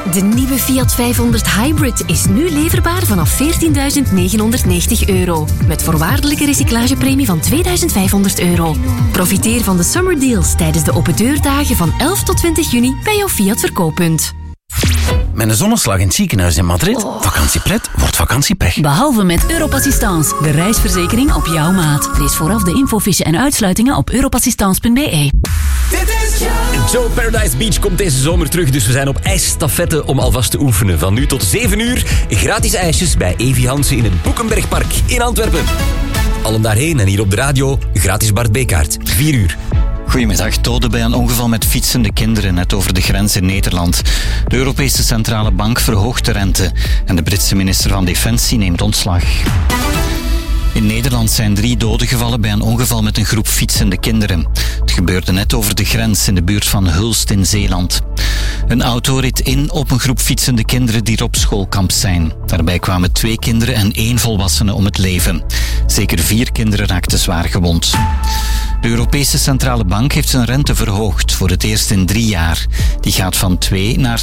De nieuwe Fiat 500 Hybrid is nu leverbaar vanaf €14.990. Met voorwaardelijke recyclagepremie van €2.500. Profiteer van de Summer Deals tijdens de opendeurdagen van 11 tot 20 juni bij jouw Fiat verkooppunt. Met een zonneslag in het ziekenhuis in Madrid. Vakantiepret wordt vakantiepech. Behalve met Europassistance, de reisverzekering op jouw maat. Lees vooraf de infofiche en uitsluitingen op europassistance.be. Joe Paradise Beach komt deze zomer terug, dus we zijn op ijsstafette om alvast te oefenen. Van nu tot 7 uur, gratis ijsjes bij Evi Hansen in het Boekenbergpark in Antwerpen. Allen daarheen en hier op de radio, gratis Bart B-kaart. 4 uur. Goedemiddag. Doden bij een ongeval met fietsende kinderen net over de grens in Nederland. De Europese Centrale Bank verhoogt de rente en de Britse minister van Defensie neemt ontslag. In Nederland zijn 3 doden gevallen bij een ongeval met een groep fietsende kinderen. Het gebeurde net over de grens in de buurt van Hulst in Zeeland. Een auto reed in op een groep fietsende kinderen die er op schoolkamp zijn. Daarbij kwamen 2 kinderen en 1 volwassene om het leven. Zeker 4 kinderen raakten zwaar gewond. De Europese Centrale Bank heeft zijn rente verhoogd voor het eerst in 3 jaar. Die gaat van 2 naar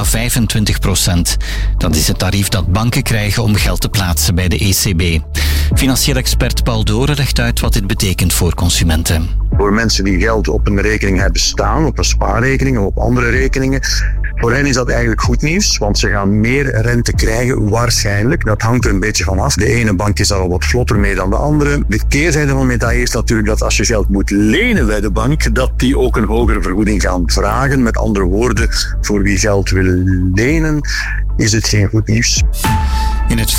2,25%. Dat is het tarief dat banken krijgen om geld te plaatsen bij de ECB. Financieel expert Paul Doren legt uit wat dit betekent voor consumenten. Voor mensen die geld op een rekening hebben staan, op een spaarrekening of op andere rekeningen, voor hen is dat eigenlijk goed nieuws, want ze gaan meer rente krijgen, waarschijnlijk. Dat hangt er een beetje van af. De ene bank is daar al wat vlotter mee dan de andere. De keerzijde van de medaille is natuurlijk dat als je geld moet lenen bij de bank, dat die ook een hogere vergoeding gaan vragen. Met andere woorden, voor wie geld wil lenen, is het geen goed nieuws. In het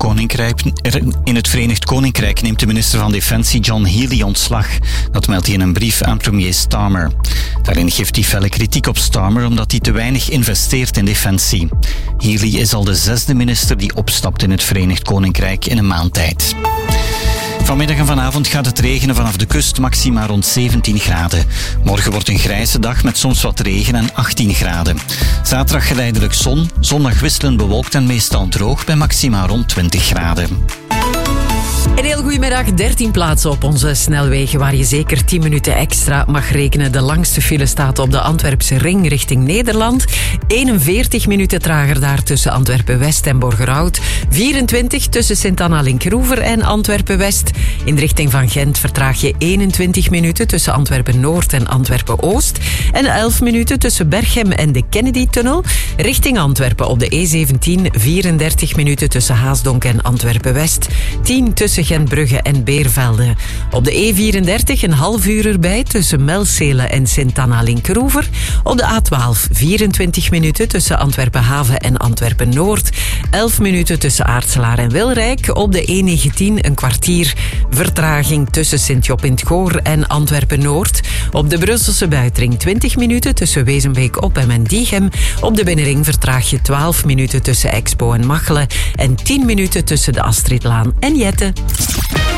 Verenigd Koninkrijk neemt de minister van Defensie John Healey ontslag. Dat meldt hij in een brief aan premier Starmer. Daarin geeft hij felle kritiek op Starmer omdat hij te weinig investeert in defensie. Healey is al de 6e minister die opstapt in het Verenigd Koninkrijk in een maand tijd. Vanmiddag en vanavond gaat het regenen vanaf de kust, maxima rond 17 graden. Morgen wordt een grijze dag met soms wat regen en 18 graden. Zaterdag geleidelijk zon, zondag wisselend bewolkt en meestal droog bij maxima rond 20 graden. Een heel goedemiddag. 13 plaatsen op onze snelwegen waar je zeker 10 minuten extra mag rekenen. De langste file staat op de Antwerpse ring richting Nederland. 41 minuten trager daar tussen Antwerpen-West en Borgerhout. 24 tussen Sint-Anna-Linkroever en Antwerpen-West. In de richting van Gent vertraag je 21 minuten tussen Antwerpen-Noord en Antwerpen-Oost. En 11 minuten tussen Berchem en de Kennedy-tunnel. Richting Antwerpen op de E17 34 minuten tussen Haasdonk en Antwerpen-West. 10 tussen Gentbrugge en Beervelde. Op de E34 een half uur erbij tussen Melcele en Sint-Anna-Linkroever. Op de A12 24 minuten tussen Antwerpen-Haven en Antwerpen-Noord. 11 minuten tussen Aartselaar en Wilrijk. Op de E19 een kwartier vertraging tussen Sint-Job in 't Goor en Antwerpen-Noord. Op de Brusselse buitenring 20 minuten tussen Wezenbeek-Oppem en Diegem. Op de binnenring vertraag je 12 minuten tussen Expo en Machelen. En 10 minuten tussen de Astridlaan en Jette.